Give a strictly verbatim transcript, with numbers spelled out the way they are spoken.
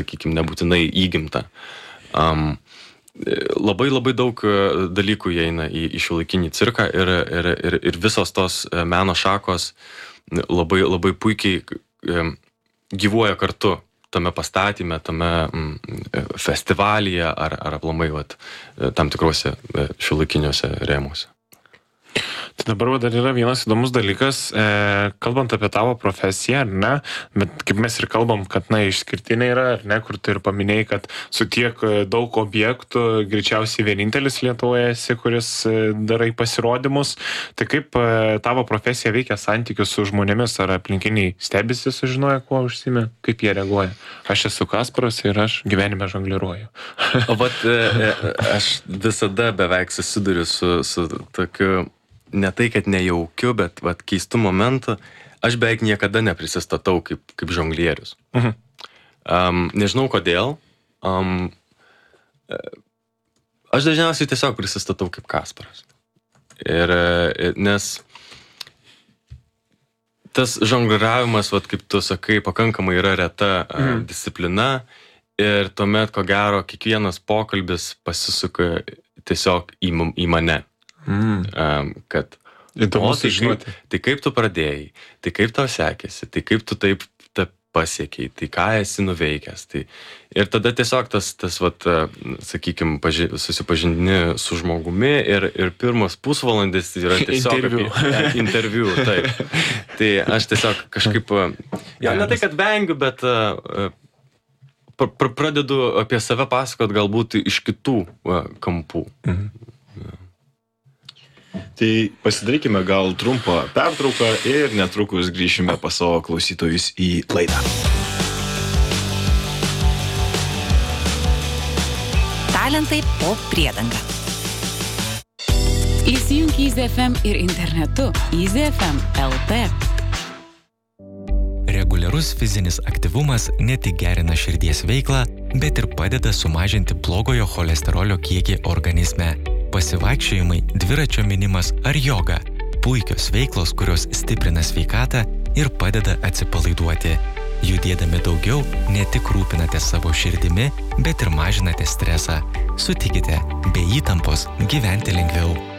sakykime, nebūtinai įgimta. Um, labai labai daug dalykų įeina į, į šiuolaikinį cirką ir, ir, ir, ir visos tos meno šakos labai, labai puikiai gyvuoja kartu tame pastatyme, tame mm, festivalyje ar, ar aplamai vat, tam tikrose šiuolaikiniuose rėmuose. Tai dabar dar yra vienas įdomus dalykas, e, kalbant apie tavo profesiją, ar ne, bet kaip mes ir kalbam, kad, na, išskirtinė yra, ar ne, kur tu ir paminėjai, kad su tiek daug objektų, greičiausiai vienintelis Lietuvoje esi, kuris darai pasirodymus, tai kaip e, tavo profesija veikia santykius su žmonėmis, ar aplinkiniai stebisi, sužinoja, kuo užsiimi, kaip jie reaguoja. Aš esu Kasparas ir aš gyvenime žongliruoju. O vat, e, aš visada beveik susiduriu su, su tokiu, ne tai, kad nejaukiu, bet vat, keistų momentų, aš beveik niekada neprisistatau kaip, kaip žonglierius. Uh-huh. Um, nežinau kodėl. Um, aš dažniausiai tiesiog prisistatau kaip Kasparas. Ir, nes tas žongliravimas, vat, kaip tu sakai, pakankamai yra reta uh, disciplina ir tuomet, ko gero, kiekvienas pokalbis pasisuka tiesiog į, į mane. Mm. Um, kad įdomu, o, tai, kaip, tai kaip tu pradėjai, tai kaip tau sekėsi, tai kaip tu taip ta pasiekiai, tai ką esi nuveikęs. Tai, ir tada tiesiog tas, tas vat, sakykime, paži, susipažindini su žmogumi ir, ir pirmas pusvalandis yra tiesiog interviu. Apie, interviu taip. Tai aš tiesiog kažkaip, ja, ne tai, kad vengiu, bet uh, pr pradedu apie save pasakot galbūt iš kitų uh, kampų. Mhm. Tai pasidarykime gal trumpą pertrauką ir netrukus grįšime pas savo klausytojus į laidą. Talentai po priedanga. Įsijunk Easy F M ir internetu Easy F M taškas L T. Reguliarus fizinis aktyvumas ne tik gerina širdies veiklą, bet ir padeda sumažinti blogojo cholesterolio kiekį organizme. Pasivaikščiojimai, dviračio minimas ar joga – puikios veiklos, kurios stiprina sveikatą ir padeda atsipalaiduoti. Judėdami daugiau, ne tik rūpinate savo širdimi, bet ir mažinate stresą. Sutikite, be įtampos gyventi lengviau.